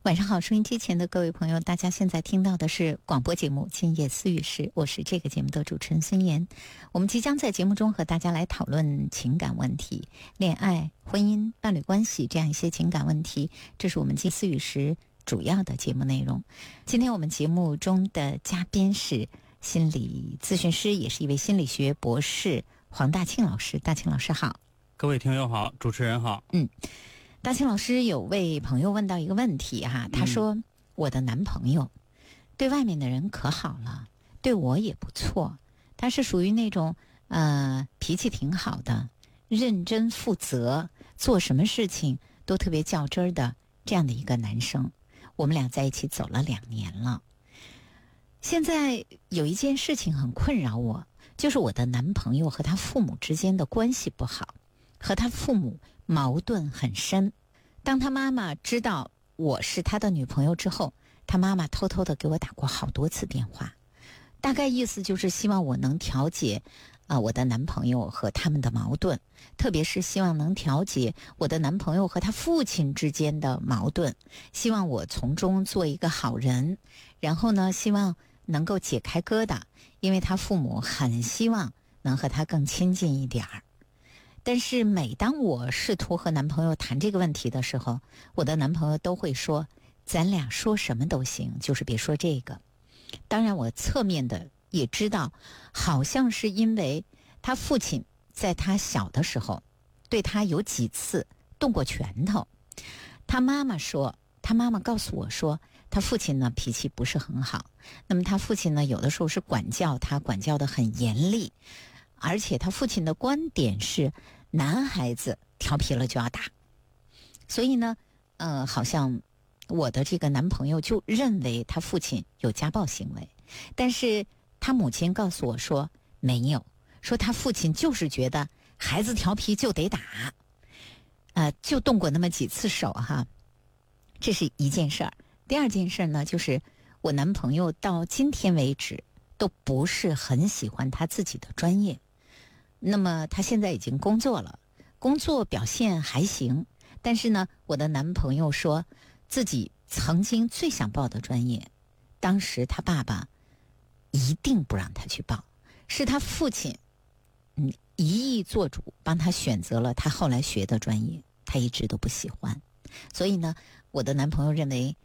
晚上好，收音机前的各位朋友，大家现在听到的是广播节目《今夜思语时》，我是这个节目的主持人孙岩。我们即将在节目中和大家来讨论情感问题、恋爱、婚姻、伴侣关系这样一些情感问题，这是我们《今夜思语时》主要的节目内容。今天我们节目中的嘉宾是心理咨询师，也是一位心理学博士黄大庆老师。大庆老师好。 各位听友好，主持人好。 大庆老师有位朋友问到一个问题哈，他说我的男朋友对外面的人可好了，对我也不错，他是属于那种脾气挺好的，认真负责，做什么事情都特别较真儿的这样的一个男生。我们俩在一起走了2年了，现在有一件事情很困扰我，就是我的男朋友和他父母之间的关系不好，和他父母矛盾很深。当他妈妈知道我是他的女朋友之后，他妈妈偷偷的给我打过好多次电话，大概意思就是希望我能调解我的男朋友和他们的矛盾，特别是希望能调解我的男朋友和他父亲之间的矛盾，希望我从中做一个好人，然后呢，希望能够解开疙瘩，因为他父母很希望能和他更亲近一点儿。但是每当我试图和男朋友谈这个问题的时候，我的男朋友都会说咱俩说什么都行，就是别说这个。当然我侧面的也知道，好像是因为他父亲在他小的时候对他有几次动过拳头。他妈妈告诉我说，他父亲呢脾气不是很好，那么他父亲呢有的时候是管教他，管教得很严厉，而且他父亲的观点是男孩子调皮了就要打。所以呢好像我的这个男朋友就认为他父亲有家暴行为，但是他母亲告诉我说没有，说他父亲就是觉得孩子调皮就得打，就动过那么几次手哈。这是一件事儿。第二件事呢，就是我男朋友到今天为止都不是很喜欢他自己的专业。那么他现在已经工作了，工作表现还行，但是呢，我的男朋友说自己曾经最想报的专业，当时他爸爸一定不让他去报，是他父亲一意做主帮他选择了他后来学的专业，他一直都不喜欢。所以呢，我的男朋友认为